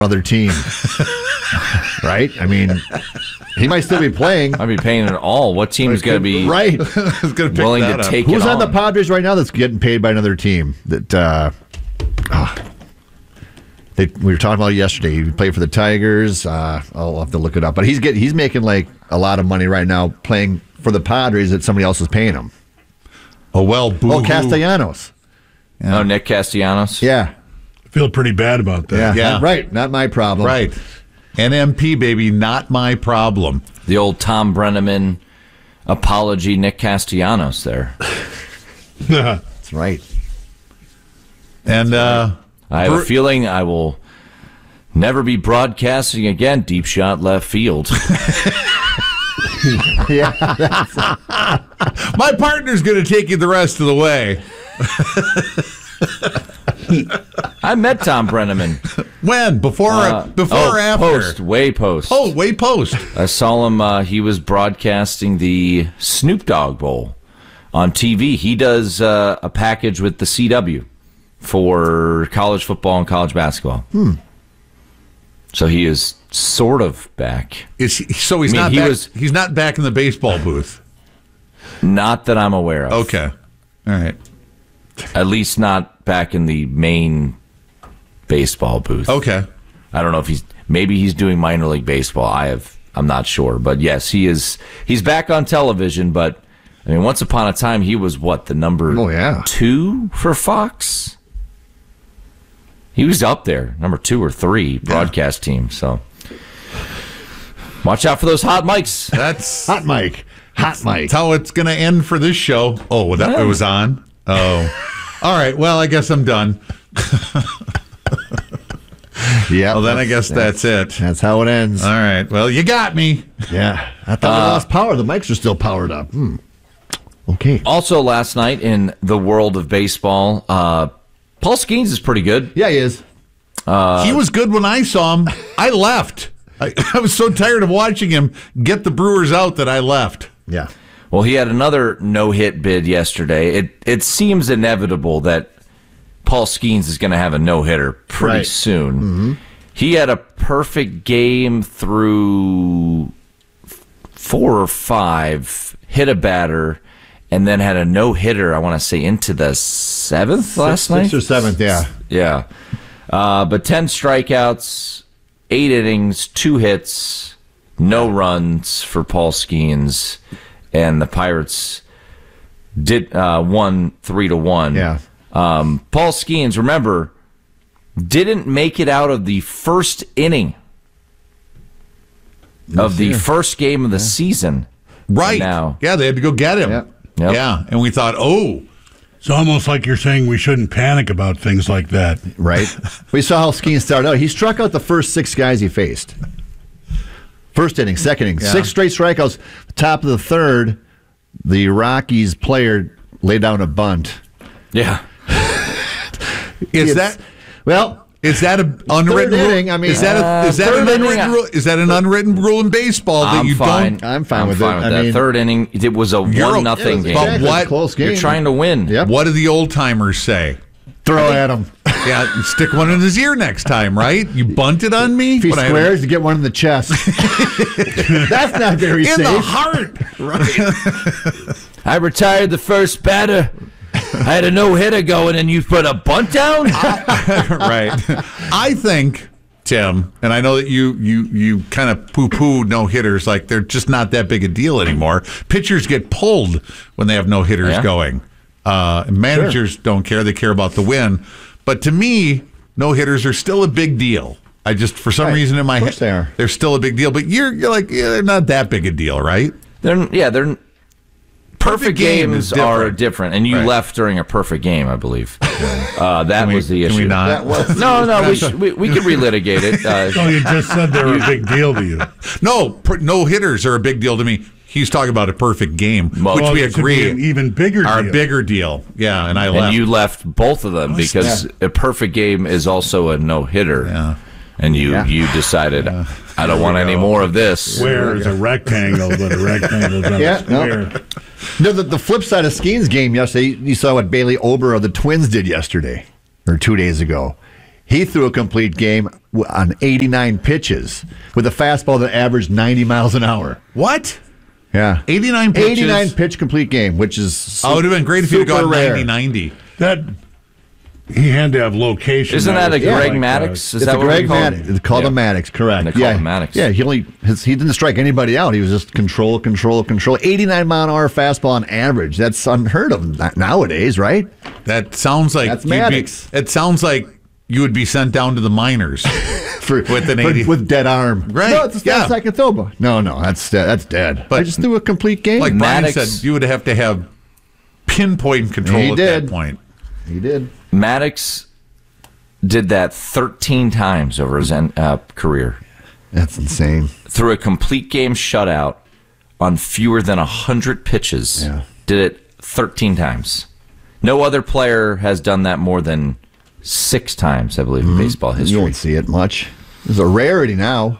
other team. Right? I mean, he might still be playing. I'd be paying it all. What team is going to be right? willing to take Who's it on the Padres right now that's getting paid by another team? That we were talking about it yesterday. He played for the Tigers. I'll have to look it up. But he's making like a lot of money right now playing for the Padres that somebody else is paying him. Oh, well, boo. Oh, Castellanos. Yeah. Oh, Nick Castellanos? Yeah. I feel pretty bad about that. Yeah. Right. Not my problem. Right. NMP, baby, not my problem. The old Tom Brenneman apology, Nick Castellanos there. That's right. And I have a feeling I will never be broadcasting again. Deep shot left field. Yeah. My partner's going to take you the rest of the way. I met Tom Brenneman. When? Before or after? Way post. Oh, way post. I saw him. He was broadcasting the Snoop Dogg Bowl on TV. He does a package with the CW for college football and college basketball. So he is sort of back. He's not back. He's not back in the baseball booth. Not that I'm aware of. Okay. All right. At least not back in the main baseball booth. Okay. I don't know if he's doing minor league baseball. I'm not sure, but yes, he's back on television. But I mean, once upon a time, he was the number 2 for Fox. He was up there, number 2 or 3 broadcast team. So watch out for those hot mics. That's hot mic. Hot mic. That's how it's going to end for this show. Oh, it was on. Oh, all right. Well, I guess I'm done. Yeah. Well, then I guess that's it. That's how it ends. All right. Well, you got me. Yeah. I thought we lost power. The mics are still powered up. Okay. Also, last night in the world of baseball, Paul Skeens is pretty good. Yeah, he is. He was good when I saw him. I left. I was so tired of watching him get the Brewers out that I left. Yeah. Well, he had another no-hit bid yesterday. It seems inevitable that Paul Skeens is going to have a no-hitter pretty soon. Mm-hmm. He had a perfect game through 4 or 5, hit a batter, and then had a no-hitter, I want to say, into the 7th last night? 6th or 7th, yeah. Yeah. But 10 strikeouts, 8 innings, 2 hits, no runs for Paul Skeens. And the Pirates won 3-1. Yeah. Paul Skeens, remember, didn't make it out of the first inning of the first game of the season. Right. Now. Yeah, they had to go get him. Yep. Yeah. And we thought, it's almost like you're saying we shouldn't panic about things like that. Right. We saw how Skeens started out. He struck out the first 6 guys he faced. First inning, second inning, 6 straight strikeouts. Top of the 3rd, the Rockies player laid down a bunt. Yeah. Is that an unwritten rule? Inning, I mean, is that an unwritten rule in baseball that you don't? I'm fine with it. I mean, 3rd inning, it was a 1-0 game. But what? Close game. You're trying to win. Yep. What do the old timers say? Throw at him. Yeah, stick one in his ear next time, right? You bunted on me? If he squares, you get one in the chest. That's not very safe. In the heart. Right. I retired the first batter. I had a no-hitter going, and you put a bunt down? Right. I think, Tim, and I know that you kind of poo-poo no-hitters, like they're just not that big a deal anymore. Pitchers get pulled when they have no-hitters going. Managers don't care. They care about the win. But to me, no-hitters are still a big deal. I just, for some reason in my head, they're still a big deal. But you're like, they're not that big a deal, right? They're perfect games are different, and you left during a perfect game, I believe. That was the issue. Can we not? We could relitigate it. So you just said they were a big deal to you. No hitters are a big deal to me. He's talking about a perfect game, which we agree an even bigger deal. Our bigger deal. Yeah, and I left. And you left both of them because a perfect game is also a no-hitter. Yeah. And you decided, I don't want any more of this. Square is a rectangle, but a rectangle is a square. No, the flip side of Skeens' game yesterday, you saw what Bailey Ober of the Twins did yesterday, or 2 days ago. He threw a complete game on 89 pitches with a fastball that averaged 90 miles an hour. What? Yeah. 89 pitches? 89 pitch complete game, which is It would have been great if he had gone rare. 90-90. That he had to have location. Isn't that a was Greg like Maddox? Is It's that a what Greg we call Maddox. It's called a Maddox, correct. They call it Maddox. Yeah, he didn't strike anybody out. He was just control. 89 mile an hour fastball on average. That's unheard of nowadays, right? That sounds like That's Maddox. it sounds like you would be sent down to the minors with an 80 with dead arm. Right, No, it's yeah. I can throw. No, that's dead. But- I just threw a complete game. Like Brian Maddox- said, you would have to have pinpoint control He at did. that point. he did. Maddox did that 13 times over his career. That's insane. Threw a complete game shutout on fewer than 100 pitches. Yeah. Did it 13 times. No other player has done that more than 6 times, I believe, in baseball You history. won't see it much. It's a rarity now.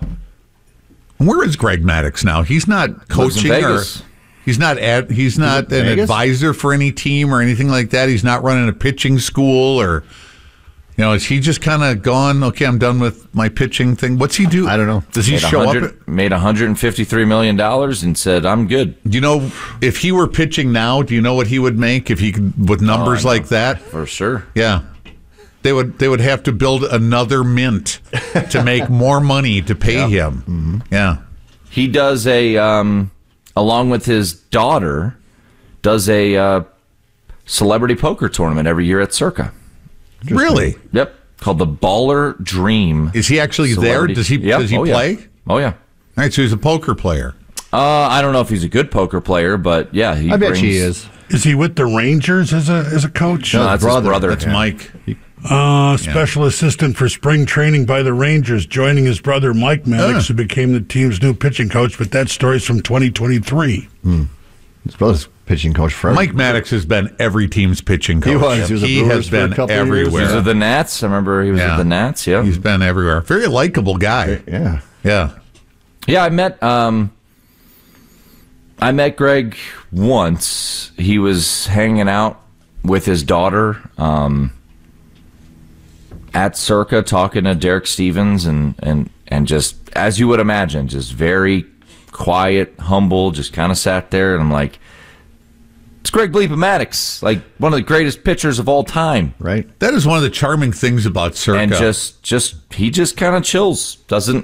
Where is Greg Maddox now? He's not Lives in coaching or Vegas. he's not an Vegas? advisor for any team or anything like that. He's not running a pitching school or is he just kind of gone, okay, I'm done with my pitching thing? What's he do? I don't know. Does he show up? Made $153 million and said, I'm good. Do you know if he were pitching now, do you know what he would make if he could with numbers like that? For sure. Yeah. They would have to build another mint to make more money to pay him. Mm-hmm. Yeah. He does along with his daughter, does a celebrity poker tournament every year at Circa. Really? Yep. Called the Baller Dream. Is he actually Celebrity. there? Does he Yep. Oh, yeah. play? Oh, yeah. All right, so he's a poker player. I don't know if he's a good poker player, but yeah, I bet he is. Is he with the Rangers as a coach? No, that's his brother. That's Mike. Special assistant for spring training by the Rangers, joining his brother Mike Maddox, who became the team's new pitching coach. But that story's from 2023. His brother's pitching coach forever. Mike Maddox has been every team's pitching coach. He was. He was a He Brewers has for a been couple of years. everywhere. He was with the Nats. I remember he was with the Nats. Yeah. He's been everywhere. Very likable guy. Yeah. Yeah. Yeah, I met Greg once. He was hanging out with his daughter at Circa, talking to Derek Stevens, and just, as you would imagine, just very quiet, humble, just kind of sat there, and I'm like, it's Greg Bleepa Maddox, like one of the greatest pitchers of all time. Right. That is one of the charming things about Circa. And he just kind of chills.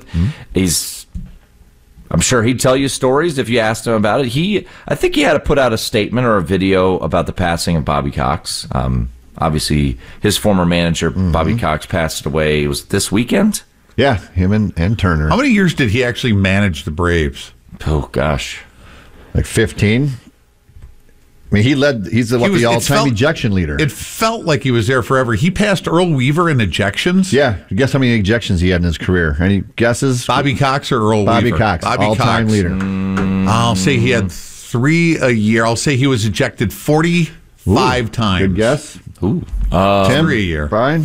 I'm sure he'd tell you stories if you asked him about it. I think he had to put out a statement or a video about the passing of Bobby Cox. Obviously, his former manager, Bobby Cox, passed away. It was this weekend? Yeah, him and Turner. How many years did he actually manage the Braves? Oh, gosh. Like 15? I mean, he's the all-time ejection leader. It felt like he was there forever. He passed Earl Weaver in ejections. Yeah. Guess how many ejections he had in his career? Any guesses? Bobby Cox or Earl Bobby Weaver? Cox, Bobby all-time Cox. leader. I'll say he had 3 a year. I'll say he was ejected 45 times. Good guess. Ooh. Tim? 3 a year. Brian?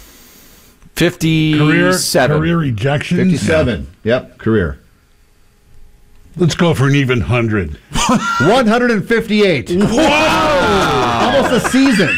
57. Career ejections. 57. Yep, career. Let's go for an even 100. 158. Wow! Almost a season.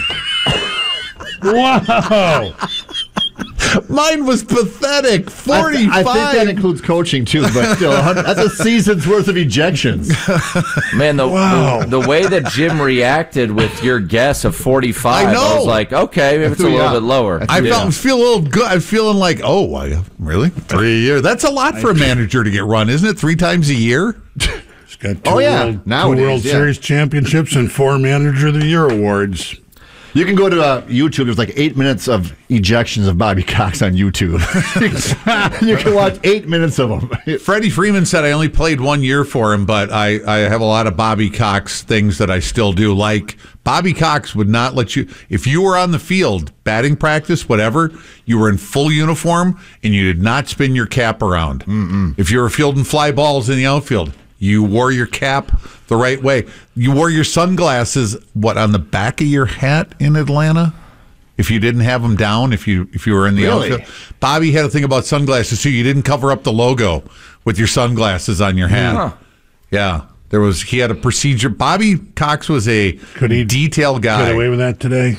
Wow. Mine was pathetic. 45. I think that includes coaching, too, but still, that's a season's worth of ejections. Man, the way that Jim reacted with your guess of 45, I know. I was like, okay, maybe it's a threw you little out. bit lower. I feel a little good. I'm feeling like, really? 3 a year? That's a lot for a manager to get run, isn't it? 3 times a year? He's got two Nowadays, World Series championships and 4 Manager of the Year awards. You can go to YouTube. There's like 8 minutes of ejections of Bobby Cox on YouTube. You can watch 8 minutes of them. Freddie Freeman said I only played 1 year for him, but I have a lot of Bobby Cox things that I still do. Like Bobby Cox would not let you, if you were on the field, batting practice, whatever, you were in full uniform and you did not spin your cap around. If you were fielding fly balls in the outfield, you wore your cap the right way. You wore your sunglasses, on the back of your hat in Atlanta? If you didn't have them down, if you were in the outfield. Bobby had a thing about sunglasses, so you didn't cover up the logo with your sunglasses on your hat. Huh. Yeah. He had a procedure. Bobby Cox was a detail guy. Get away with that today?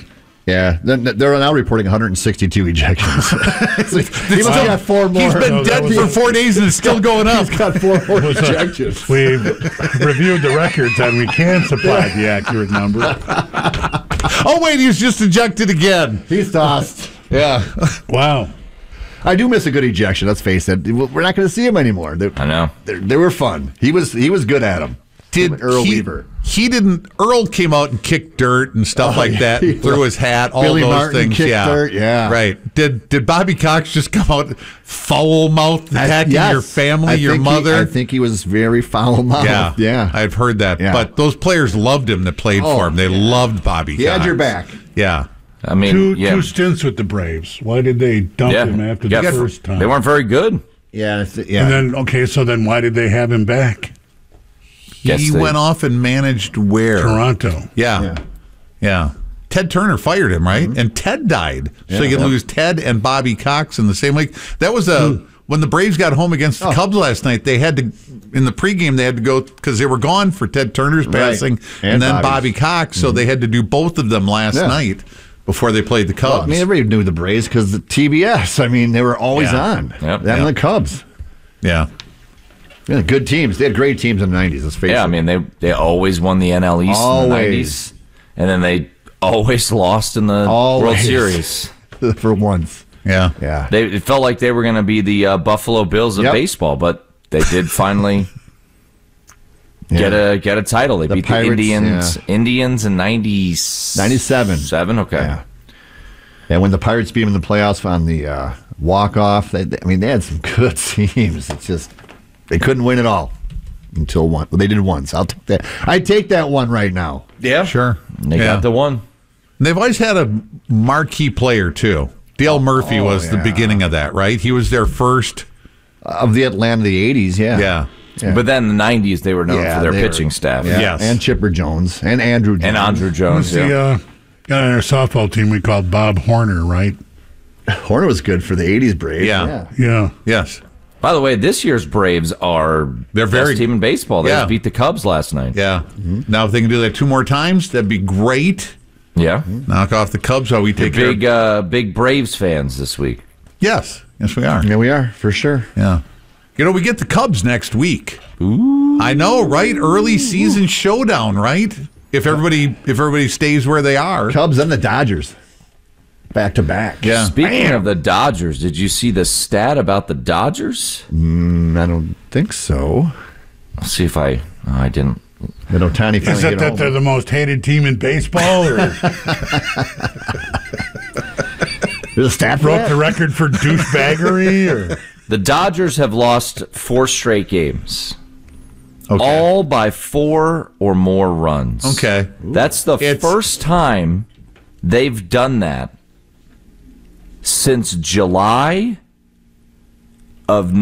Yeah, they're now reporting 162 ejections. He must have got 4 more. He's been dead for 4 days and it's still going up. He's got 4 more ejections. We've reviewed the records and we can supply the accurate number. Oh, wait, he was just ejected again. He's tossed. Yeah. Wow. I do miss a good ejection. Let's face it. We're not going to see him anymore. I know. They were fun. He was good at them. Did Earl Weaver? He didn't. Earl came out and kicked dirt and stuff like that. And threw his hat. All Billy those Martin things. kicked Yeah. dirt, yeah. Right. Did Bobby Cox just come out foul mouthed attacking your family, your mother? I think he was very foul mouthed. Yeah. I've heard that. Yeah. But those players loved him that played for him. They loved Bobby Cox. He had your back. Yeah. I mean, Two stints with the Braves. Why did they dump him after the first time? They weren't very good. Yeah. And then, so then why did they have him back? He went off and managed where? Toronto. Yeah. Ted Turner fired him, right? And Ted died. So you could lose Ted and Bobby Cox in the same week. That was when the Braves got home against the Cubs last night, they had to, in the pregame, they had to go, because they were gone for Ted Turner's passing and then Bobby Cox, so they had to do both of them last night before they played the Cubs. Well, I mean, everybody knew the Braves because the TBS. I mean, they were always on. Yep. Them and the Cubs. Yeah. Yeah, good teams. They had great teams in the 90s, let's face it. Yeah, I mean, they always won the NL East in the 90s. And then they always lost in the World Series. For once. Yeah. Yeah. It felt like they were going to be the Buffalo Bills of baseball, but they did finally get a title. They beat Pirates, the Indians in 97. 97. Okay. Yeah. And when the Pirates beat them in the playoffs on the walk-off, they had some good teams. It's just, they couldn't win it all until one. Well, they did once. I'll take that. I take that one right now. Yeah. Sure. They got the one. They've always had a marquee player, too. Dale Murphy was the beginning of that, right? He was their first. Of the Atlanta of the 80s, Yeah. But then in the 90s, they were known for their pitching staff. Yeah. Yes. And Chipper Jones. And Andrew Jones. And Andrew Jones. Who's the guy on our softball team we called Bob Horner, right? Horner was good for the 80s Braves. Yeah. Yes. By the way, this year's Braves are They're the very best team in baseball. They Yeah. just beat the Cubs last night. Yeah. Now, if they can do that 2 more times, that'd be great. Yeah. Knock off the Cubs while we take care of. Big Braves fans this week. Yes. Yes, we are. Yeah, we are, for sure. Yeah. We get the Cubs next week. Ooh. I know, right? Early season showdown, right? If everybody stays where they are. Cubs and the Dodgers. Back to back. Yeah. Speaking of the Dodgers, did you see the stat about the Dodgers? I don't think so. I'll see if I didn't. That Ohtani finally Is it get that home. they're the most hated team in baseball? Or There's a stat for broke that? the record for douchebaggery? Or The Dodgers have lost 4 straight games. Okay. All by 4 or more runs. Okay. That's the first time they've done that since July of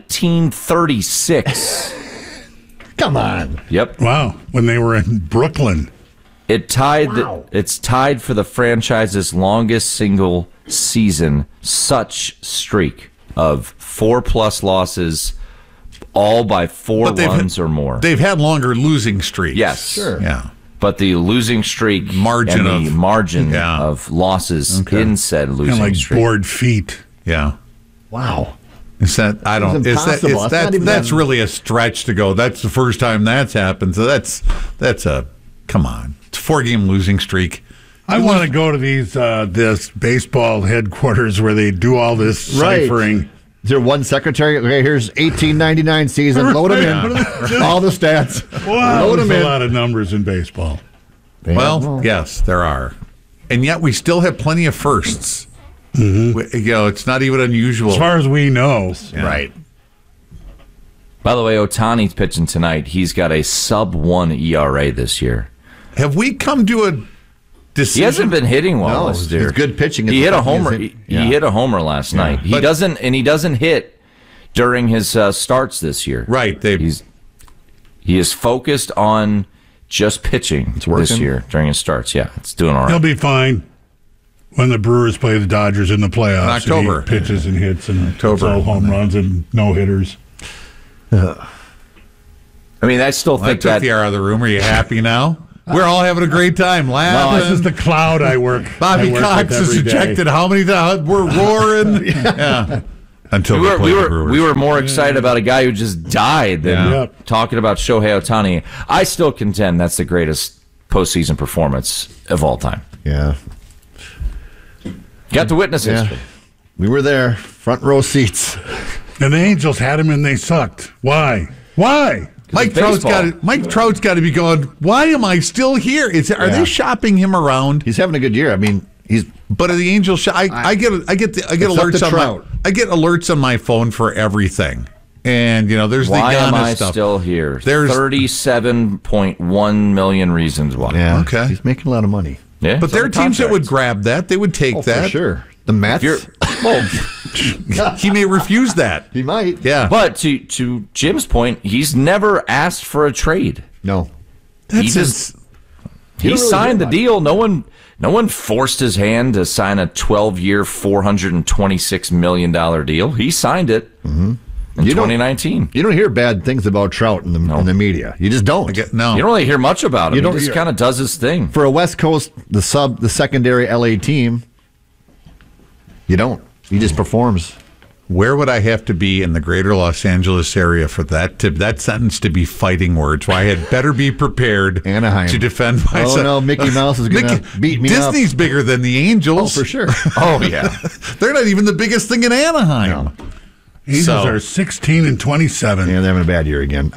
1936. Come on. Yep. wow, when they were in Brooklyn. It's tied for the franchise's longest single season such streak of 4+ losses, all by 4 runs or more. They've had longer losing streaks. Yes. Sure. Yeah. But the losing streak Margin and the of- margin yeah. of losses in said losing Kind of like streak. bored feet. Yeah. Wow. Is that I don't? It's Is that? impossible. Is It's that? not even That's that- really a stretch to go. That's the first time that's happened. So that's a come on. It's a 4-game losing streak. I want to go to these this baseball headquarters where they do all this Right. ciphering. Is there one secretary? Okay, here's 1899 season. Load them in. All the stats. Wow, Load there's them a in. lot of numbers in baseball. Well, yes, there are, and yet we still have plenty of firsts. Mm-hmm. It's not even unusual. As far as we know. Right. By the way, Ohtani's pitching tonight. He's got a sub-1 ERA this year. Have we come to a decision? He hasn't been hitting well No, this year. it's good pitching. He hit a It's- homer. he's He hit- yeah. hit a homer last night. He But- doesn't hit during his starts this year. Right. He is focused on just pitching this working. year during his starts. Yeah, it's doing all He'll right. be fine when the Brewers play the Dodgers in the playoffs. In October. And he pitches and hits and October. it's all home runs and no hitters. I mean, I still I think took that the air out of the room. Are you happy now? We're all having a great time laughing. This is the cloud I work. Bobby I work Cox with is every day. ejected. How many times? We're roaring. Yeah. Until we were more excited about a guy who just died than talking about Shohei Ohtani. I still contend that's the greatest postseason performance of all time. Yeah. Got to witness history. We were there, front row seats. And the Angels had him and they sucked. Why? Mike Trout's got to be going, why am I still here? Are they shopping him around? He's having a good year. I mean, But are the Angels I get alerts I get alerts on my phone for everything. And there's why the Giannis am I stuff. still here? There's 37.1 million reasons why. Yeah. Okay. He's making a lot of money. Yeah, But there are teams that would grab that. They would take that. For sure. The Mets. He may refuse that. He might. Yeah. But to Jim's point, he's never asked for a trade. No. He signed the deal. No one forced his hand to sign a 12-year, $426 million deal. He signed it in 2019. You don't hear bad things about Trout in the media. You just don't. You don't really hear much about him. He just kind of does his thing. For a West Coast, the secondary LA team, you don't. He just performs. Where would I have to be in the greater Los Angeles area for that sentence to be fighting words? Why I had better be prepared Anaheim. to defend myself. Oh, no, Mickey Mouse is going to beat me up. Disney's bigger than the Angels. Oh, for sure. Oh, yeah. They're not even the biggest thing in Anaheim. No. Angels are 16 and 27. Yeah, they're having a bad year again.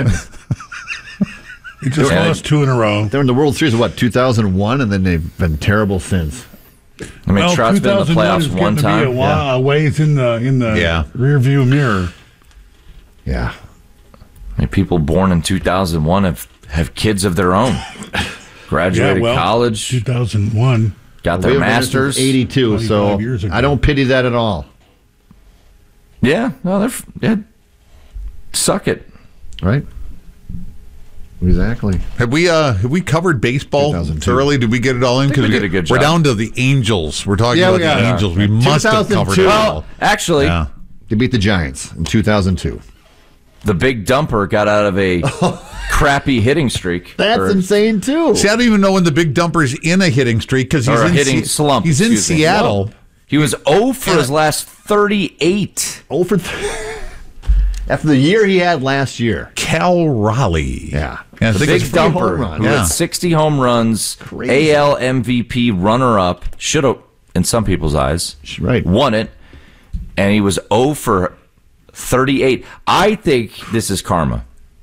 He just lost 2 in a row. They're in the World Series, 2001, and then they've been terrible since. I mean, Trout's been in the playoffs one time. A ways in the rear view mirror. Yeah. I mean, people born in 2001 have kids of their own. Graduated college. 2001. Got their masters. 82, so I don't pity that at all. Yeah, no, suck it. Right? Exactly. Have we covered baseball thoroughly? Did we get it all in? I think we did a good job. We're down to the Angels. We're talking about the Angels. We must have covered it all. Well, actually, they beat the Giants in 2002. The big dumper got out of a crappy hitting streak. That's insane, too. See, I don't even know when the big dumper's in a hitting streak because he's in a hitting slump. He's in Seattle. He was 0 for his last 38. 0 for after the year he had last year. Cal Raleigh. Yeah. I The think big it's dumper who had 60 home runs, Crazy. AL MVP runner-up, should have, in some people's eyes, won it, and he was 0 for 38. I think this is karma.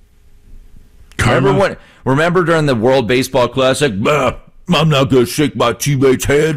Remember during the World Baseball Classic, I'm not going to shake my teammate's hand.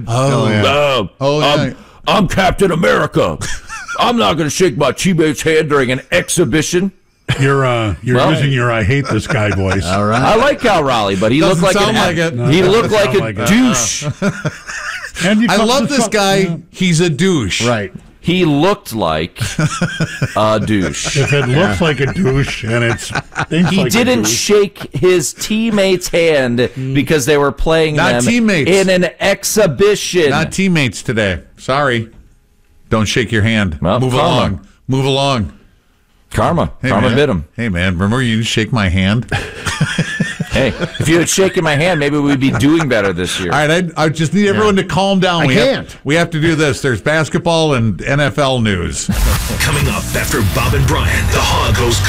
I'm Captain America. I'm not going to shake my teammate's hand during an exhibition. You're using your "I hate this guy" voice. All right. I like Cal Raleigh, but he looked like he looked like a douche. I love this guy. He's a douche. Right. He looked like a douche. If it looks like a douche and it's he didn't shake his teammate's hand because they were playing in an exhibition. Not teammates today. Sorry. Don't shake your hand. Well, Move along. Move along. Karma. Hey, Karma man. bit him. Hey, man, remember you shake my hand? Hey, if you had shaken my hand, maybe we'd be doing better this year. All right, I just need everyone to calm down. We have to do this. There's basketball and NFL news. Coming up after Bob and Brian, the Hog host